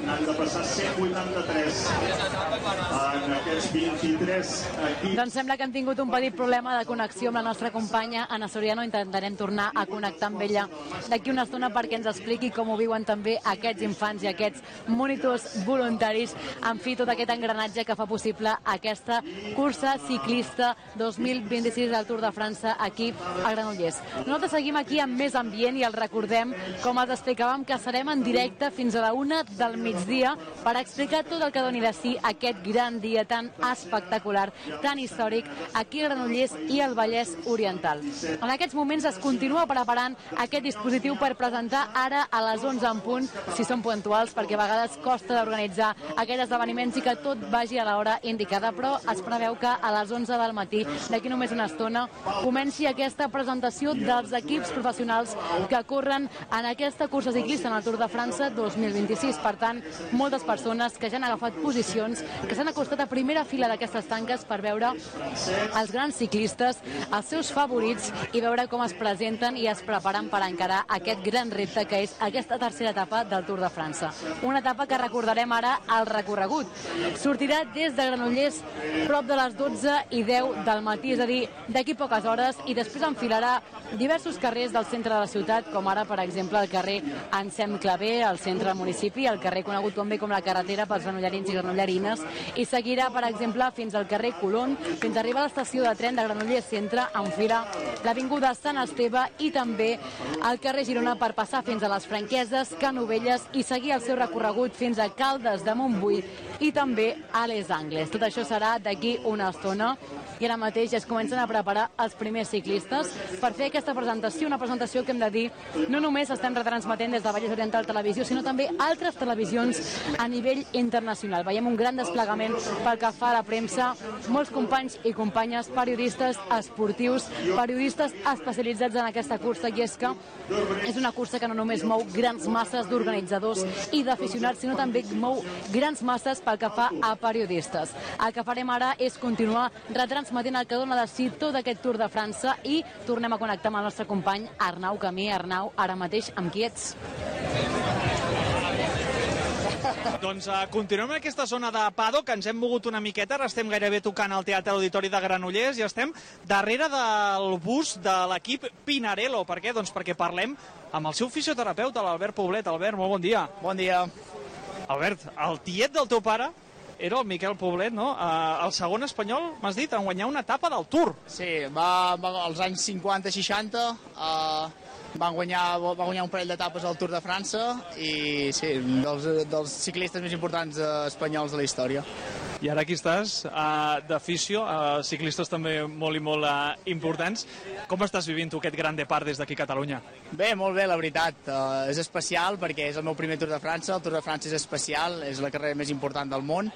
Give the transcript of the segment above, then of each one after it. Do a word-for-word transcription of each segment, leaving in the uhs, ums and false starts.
n'han de passar cent vuitanta-tres en aquests vint-i-tres equips. Doncs sembla que hem tingut un petit problema de connexió amb la nostra companya Anna Soriano. Intentarem tornar a connectar amb ella d'aquí una estona perquè ens expliqui com ho viuen també aquests infants i aquests monitors voluntaris. En fi, tot aquest engranatge que fa possible aquesta cursa ciclista dos mil vint-i-sis del Tour de França aquí a Granollers. Nosaltres seguim aquí amb més ambient i el recordem, com els explicàvem, que serem en directe fins a la una del migdia per explicar tot el que doni de si aquest gran dia tan espectacular, tan històric, aquí a Granollers i al Vallès Oriental. En aquests moments es continua preparant aquest dispositiu per presentar ara a les onze en punt, si són puntuals, perquè a vegades costa d'organitzar aquests esdeveniments i que tot vagi a l'hora indicada, però es preveu que a les onze del matí, d'aquí només una estona, comenci aquesta presentació dels equips professionals que corren en aquesta cursa ciclista en el Tour de França dos mil vint-i-sis. Per tant, moltes persones que ja han agafat posicions, que s'han acostat a primera fila d'aquestes tanques per veure els grans ciclistes, els seus favorits, i veure com es presenten i es preparen per encarar aquest gran repte que és aquesta tercera etapa del Tour de França. Una etapa que recordarem ara al recorregut. Sortirà des de Granollers prop de les dotze i deu del matí, és a dir, d'aquí poques hores, i després enfilarà diversos carrers del centre de la ciutat, com ara, per exemple, el carrer Anselm Clavé, al centre del municipi, el carrer conegut també com la carretera pels granollerins i granollerines, i seguirà, per exemple, fins al carrer Colón, fins a arribar a l'estació de tren de Granollers Centre, enfila l'avinguda Sant Esteve i també al carrer Girona per passar fins a les Franqueses, Canovelles i seguir el seu recorregut fins a Caldes de Montbui i també a Les Angles. Tot això serà d'aquí una estona i ara mateix ja es comencen a preparar els primers ciclistes per fer aquesta presentació, una presentació que hem de dir no només estem retransmetent des de Vallès Oriental Televisió, sinó també altres televisions a nivell internacional. Veiem un gran desplegament pel que fa a la premsa, molts companys i companyes, periodistes esportius, periodistes especialitzats en aquesta cursa, i és que és una cursa que no només mou grans masses d'organitzadors i d'aficionats, sinó també mou grans masses pel que fa a periodistes. El que farem ara és continuar retransmetent el que dona de si tot aquest Tour de França i tornem a connectar amb el nostre company Arnau Camí. Arnau, ara mateix amb qui ets? Doncs uh, continuem en aquesta zona de paddock, que ens hem mogut una miqueta, ara estem gairebé tocant al Teatre Auditori de Granollers i estem darrere del bus de l'equip Pinarello. Per què? Doncs perquè parlem amb el seu fisioterapeuta, l'Albert Poblet. Albert, molt bon dia. Bon dia. Albert, el tiet del teu pare era el Miquel Poblet, no? Uh, el segon espanyol, m'has dit, en guanyar una etapa del Tour. Sí, va, va als anys cinquanta seixanta, uh, van guanyar, va guanyar un parell d'etapes al Tour de França i sí, un dels, dels ciclistes més importants uh, espanyols de la història. I ara aquí estàs, uh, d'afició, uh, ciclistes també molt i molt uh, importants. Com estàs vivint tu aquest Gran Depart des d'aquí a Catalunya? Bé, molt bé, la veritat. Uh, és especial perquè és el meu primer Tour de França. El Tour de França és especial, és la carrera més important del món.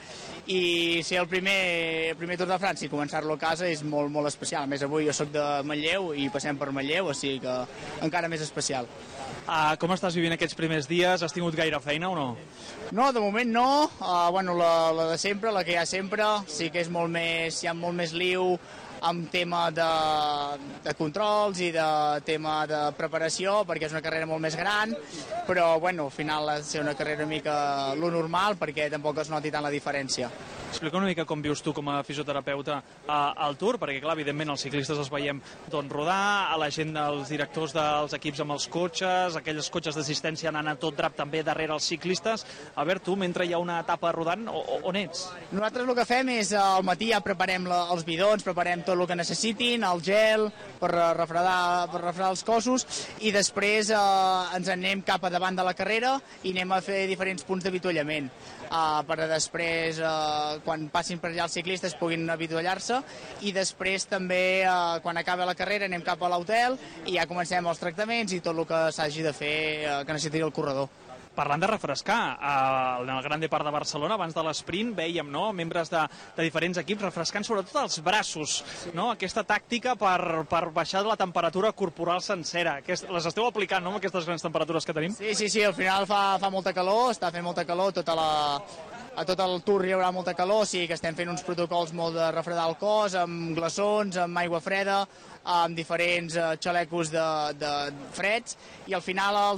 I ser el primer, el primer Tour de França i començar-lo a casa és molt, molt especial. A més, avui jo sóc de Manlleu i passem per Manlleu, o sigui que encara més especial. Uh, com estàs vivint aquests primers dies? Has tingut gaire feina o no? No, de moment no. Uh, bueno, la, la de sempre, la que hi ha sempre, sí que és molt més, hi ha molt més liu amb tema de, de controls i de tema de preparació, perquè és una carrera molt més gran, però bueno, al final ha de ser una carrera una mica lo normal perquè tampoc es noti tant la diferència. Explica una mica com vius tu com a fisioterapeuta uh, al Tour, perquè clar, evidentment els ciclistes els veiem doncs, rodar, a la gent, els directors dels equips amb els cotxes, aquells cotxes d'assistència anant a tot drap també darrere els ciclistes. A veure, tu, mentre hi ha una etapa rodant, on ets? Nosaltres el que fem és, al matí ja preparem la, els bidons, preparem tot el que necessitin, el gel, per refredar, per refredar els cossos, i després eh, ens anem cap a davant de la carrera i anem a fer diferents punts d'avituallament. Uh, per després, uh, quan passin per allà els ciclistes, puguin avituallar-se, i després també, uh, quan acaba la carrera, anem cap a l'hotel i ja comencem els tractaments i tot el que s'hagi de fer, uh, que necessiti el corredor. Parlant de refrescar, eh, en el Gran Depart de Barcelona, abans de l'esprint, vèiem no? membres de, de diferents equips refrescant sobretot els braços, no? Aquesta tàctica per, per baixar la temperatura corporal sencera. Aquest, les esteu aplicant, no?, amb aquestes grans temperatures que tenim? Sí, sí, sí, al final fa, fa molta calor, està fent molta calor, tota la, a tot el Tour hi haurà molta calor, o sigui que estem fent uns protocols molt de refredar el cos, amb glaçons, amb aigua freda, amb diferents uh, xalecos de, de freds, i al final el